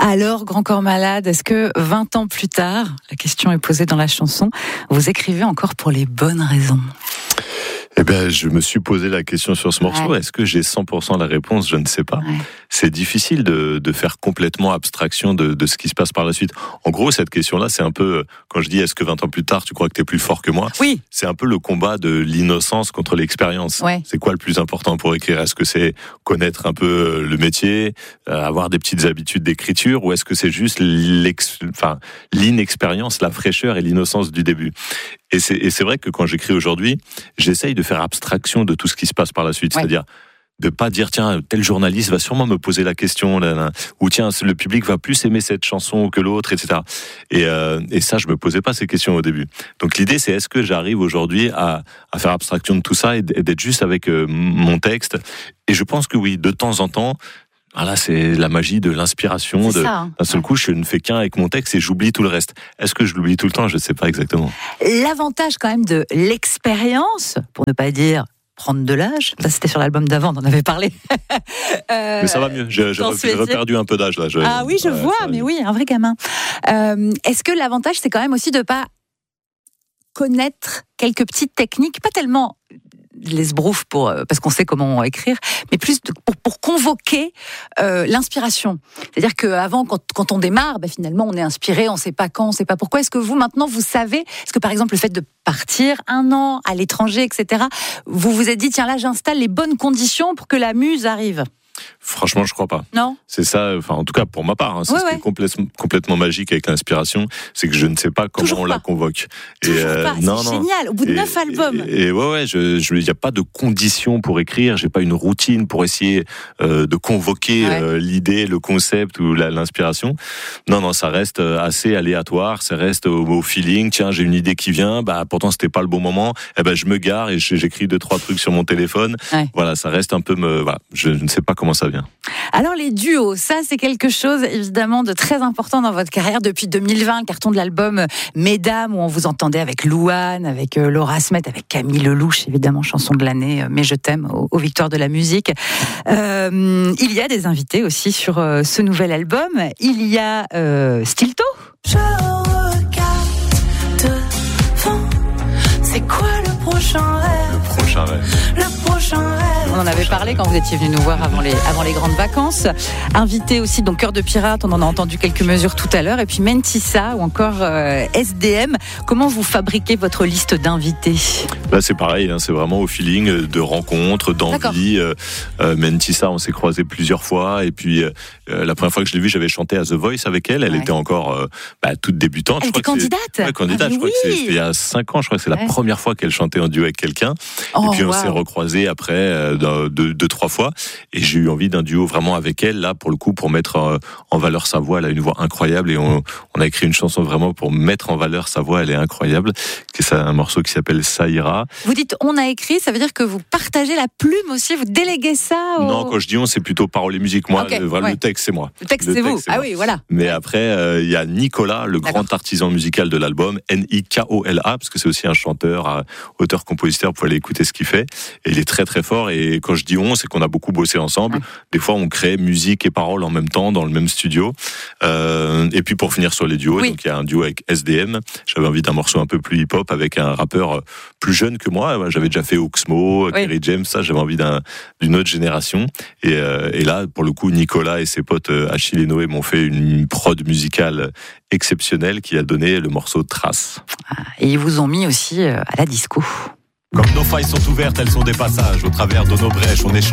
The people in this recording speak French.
Alors, Grand Corps Malade, est-ce que 20 ans plus tard, la question est posée dans la chanson, vous écrivez encore pour les bonnes raisons ? Eh bien, je me suis posé la question sur ce morceau. Ouais. Est-ce que j'ai 100% la réponse ? Je ne sais pas. Ouais. C'est difficile de faire complètement abstraction de ce qui se passe par la suite. En gros, cette question-là, c'est un peu, quand je dis est-ce que 20 ans plus tard, tu crois que tu es plus fort que moi ? Oui. C'est un peu le combat de l'innocence contre l'expérience. Ouais. C'est quoi le plus important pour écrire ? Est-ce que c'est connaître un peu le métier, avoir des petites habitudes d'écriture, ou est-ce que c'est juste l'inexpérience, la fraîcheur et l'innocence du début ? Et c'est vrai que quand j'écris aujourd'hui, j'essaye de faire abstraction de tout ce qui se passe par la suite. Ouais. C'est-à-dire de pas dire, tiens, tel journaliste va sûrement me poser la question, ou tiens, le public va plus aimer cette chanson que l'autre, etc. Et ça, je me posais pas ces questions au début. Donc l'idée, c'est est-ce que j'arrive aujourd'hui à faire abstraction de tout ça et d'être juste avec mon texte ? Et je pense que oui, de temps en temps, voilà, c'est la magie de l'inspiration. D'un seul coup, je ne fais qu'un avec mon texte et j'oublie tout le reste. Est-ce que je l'oublie tout le temps ? Je ne sais pas exactement. L'avantage quand même de l'expérience, pour ne pas dire prendre de l'âge, ça c'était sur l'album d'avant, on en avait parlé. Mais ça va mieux, j'ai reperdu un peu d'âge là. Ah oui, je vois, mais oui, un vrai gamin. Est-ce que l'avantage, c'est quand même aussi de ne pas connaître quelques petites techniques, pas tellement l'esbrouf parce qu'on sait comment écrire, mais plus pour convoquer l'inspiration. C'est-à-dire qu'avant, quand on démarre, finalement, on est inspiré, on ne sait pas quand, on ne sait pas pourquoi. Est-ce que vous, maintenant, vous savez, est-ce que par exemple, le fait de partir 1 an à l'étranger, etc., vous vous êtes dit, tiens là, j'installe les bonnes conditions pour que la muse arrive ? Franchement, je crois pas. Non. C'est ça, enfin, en tout cas pour ma part, c'est ce qui est complètement magique avec l'inspiration, c'est que je ne sais pas comment on la convoque. Non, c'est génial. Au bout de 9 albums. Et il n'y a pas de conditions pour écrire. J'ai pas une routine pour essayer de convoquer l'idée, le concept ou l'inspiration. Non, ça reste assez aléatoire. Ça reste au feeling. Tiens, j'ai une idée qui vient. Pourtant c'était pas le bon moment. Je me gare et j'écris 2-3 trucs sur mon téléphone. Ouais. Voilà, ça reste un peu je ne sais pas comment ça vient. Alors les duos, ça c'est quelque chose évidemment de très important dans votre carrière depuis 2020, le carton de l'album Mesdames où on vous entendait avec Louane, avec Laura Smet, avec Camille Lelouch évidemment, chanson de l'année, Mais je t'aime aux Victoires de la musique. Il y a des invités aussi sur ce nouvel album. Il y a Stilto. Je regarde devant, c'est quoi le prochain rêve ? Le prochain rêve. On en avait parlé quand vous étiez venu nous voir avant les grandes vacances. Invité aussi, donc Cœur de Pirate, on en a entendu quelques mesures tout à l'heure. Et puis Mentissa ou encore SDM. Comment vous fabriquez votre liste d'invités ? Là, c'est pareil, c'est vraiment au feeling de rencontres, d'envie. Mentissa, on s'est croisés plusieurs fois. Et puis, la première fois que je l'ai vue, j'avais chanté à The Voice avec elle. Elle était encore toute débutante. Elle était candidate. Candidate, je crois que c'était il y a 5 ans. Je crois que c'est la première fois qu'elle chantait en duo avec quelqu'un. Et puis, on s'est recroisés après 2-3 fois. Et j'ai eu envie d'un duo vraiment avec elle, là, pour le coup, pour mettre en valeur sa voix. Elle a une voix incroyable et on a écrit une chanson vraiment pour mettre en valeur sa voix. Elle est incroyable. C'est un morceau qui s'appelle Ça ira. Vous dites on a écrit, ça veut dire que vous partagez la plume aussi, vous déléguez ça Non, quand je dis on, c'est plutôt paroles et musique. Moi, le texte, c'est moi. Le texte, c'est vous. Ah oui, voilà. Mais après, il y a Nicolas, le grand artisan musical de l'album, Nikola, parce que c'est aussi un chanteur, auteur-compositeur, vous pouvez aller écouter ce qu'il fait. Et il est très très fort. Et quand je dis on, c'est qu'on a beaucoup bossé ensemble. Des fois, on crée musique et paroles en même temps dans le même studio. Et puis pour finir sur les duos, donc il y a un duo avec SDM. J'avais envie d'un morceau un peu plus hip-hop avec un rappeur plus jeune que moi. J'avais déjà fait Oxmo, Kerry James, ça. J'avais envie d'une autre génération. Et là, pour le coup, Nicolas et ses potes Achille et Noé m'ont fait une prod musicale exceptionnelle qui a donné le morceau Trace. Et ils vous ont mis aussi à la disco. Comme nos failles sont ouvertes, elles sont des passages. Au travers de nos brèches, on échange